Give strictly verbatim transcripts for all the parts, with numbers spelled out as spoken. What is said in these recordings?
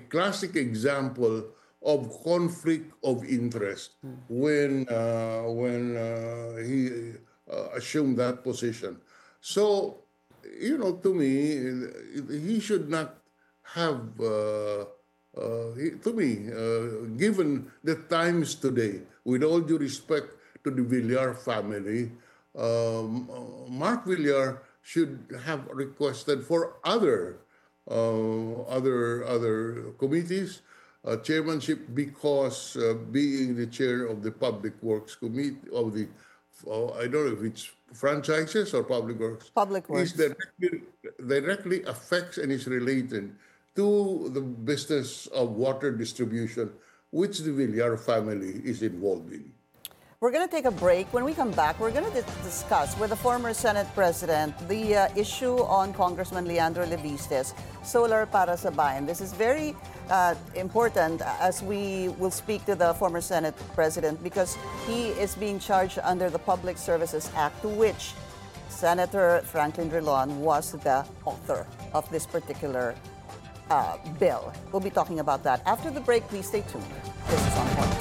classic example of conflict of interest when uh, when uh, he uh, assumed that position. So, you know, to me, he should not have, uh, uh, he, to me, uh, given the times today, with all due respect to the Villar family, um, uh, Mark Villar should have requested for other uh, other other committees uh, chairmanship, because uh, being the chair of the Public Works Committee of the uh, I don't know if it's franchises or Public Works, Public is Works. directly directly affects and is related to the business of water distribution, which the Villar family is involved in. We're going to take a break. When we come back, we're going to discuss with the former Senate President the uh, issue on Congressman Leandro Levistes, Solar para sa Bayan. This is very uh, important as we will speak to the former Senate President, because he is being charged under the Public Services Act, to which Senator Franklin Drilon was the author of this particular uh, bill. We'll be talking about that after the break. Please stay tuned. This is On Point.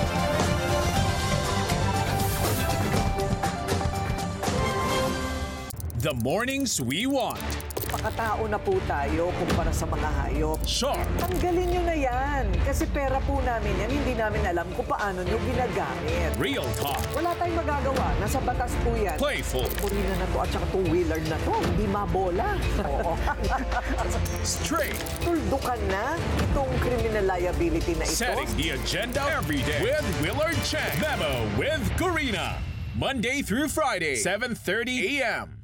The mornings we want. Pakatao na po tayo kumpara sa mga hayop. Sharp. Tanggalin nyo na yan. Kasi pera po namin yan. Hindi namin alam kung paano nyo ginagamit. Real talk. Wala tayong magagawa. Nasa batas po yan. Playful. Purina na to at saka two-wheeler na to. Hindi mabola. Oo. Straight. Tuldukan na itong criminal liability na ito. Setting the agenda every day with Willard Chang. Memo with Corina. Monday through Friday, seven thirty a m